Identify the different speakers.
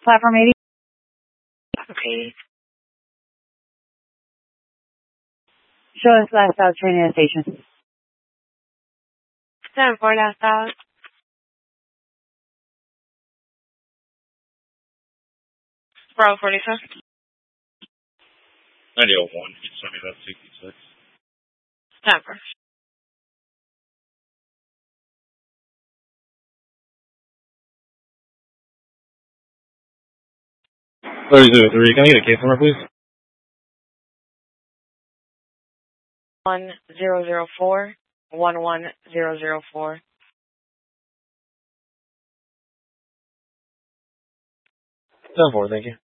Speaker 1: Platform 80.
Speaker 2: Okay.
Speaker 1: Show us last out training at station.
Speaker 2: 7-4 last out. Bravo 45.
Speaker 3: 9001. You sent me that 66.
Speaker 2: 7-4.
Speaker 3: Three. Can I get a case number, please?
Speaker 2: 1004. 11004.
Speaker 3: 7-4, thank you.